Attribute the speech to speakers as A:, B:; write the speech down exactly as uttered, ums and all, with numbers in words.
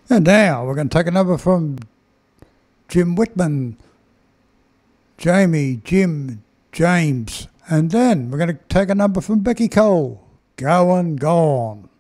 A: And now we're going to take a number from Jim Whitman, Jamie, Jim, James, and then we're going to take a number from Becky Cole, Going Gone.